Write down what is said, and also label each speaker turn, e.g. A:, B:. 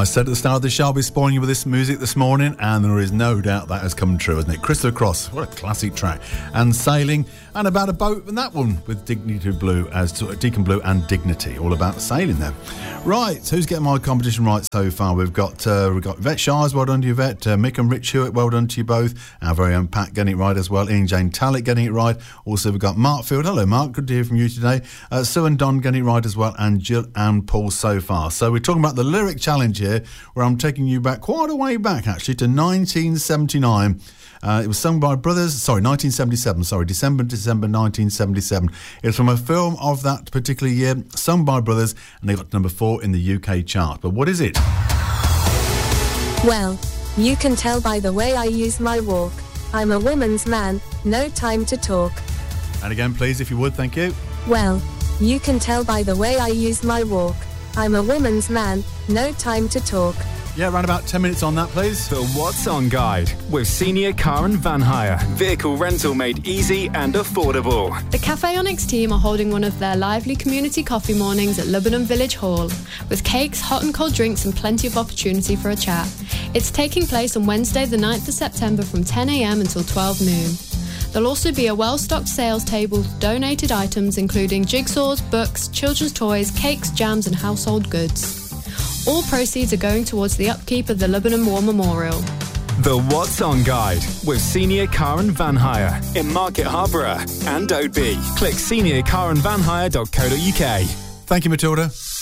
A: I said at the start of the show I'll be spoiling you with this music this morning, and there is no doubt that has come true, hasn't it? Christopher Cross, what a classic track. And Sailing, and about a boat, and that one with Dignity Blue as Deacon Blue and Dignity, all about sailing there. Right, who's getting my competition right so far? We've got Yvette Shires, well done to you, Yvette. Mick and Rich Hewitt, well done to you both. Our very own Pat getting it right as well. Ian Jane Tallett getting it right. Also, we've got Mark Field. Hello, Mark. Good to hear from you today. Sue and Don getting it right as well, and Jill and Paul so far. So we're talking about the lyric challenge here, where I'm taking you back quite a way back, actually, to 1979. It was sung by brothers, 1977, December 1977. It's from a film of that particular year, sung by brothers, and they got to number 4 in the UK chart. But what is it?
B: Well, you can tell by the way I use my walk. I'm a woman's man, no time to talk.
A: And again, please, if you would, thank you.
B: Well, you can tell by the way I use my walk. I'm a woman's man, no time to talk.
A: Yeah, around about 10 minutes on that, please.
C: The What's On Guide with Senior Car and Van Hire. Vehicle rental made easy and affordable.
D: The Cafe Onyx team are holding one of their lively community coffee mornings at Lebanon Village Hall, with cakes, hot and cold drinks and plenty of opportunity for a chat. It's taking place on Wednesday the 9th of September from 10 a.m. until 12 noon. There'll also be a well-stocked sales table with donated items including jigsaws, books, children's toys, cakes, jams and household goods. All proceeds are going towards the upkeep of the Lebanon War Memorial.
C: The What's On Guide with Senior Car and Van Hire in Market Harborough and Oadby. Click seniorcarandvanhire.co.uk.
A: Thank you, Matilda.